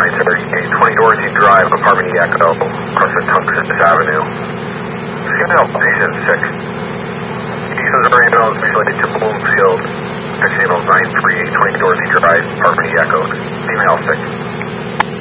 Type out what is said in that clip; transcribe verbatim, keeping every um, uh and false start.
nine thirty-eight, twenty Dorothy Drive, apartment E Echo, across the Tungus Avenue. Female patient sick. Users are ambulance related to Bloomfield. Patient nine three eight, twenty Dorothy Drive, apartment E Echo. Female sick.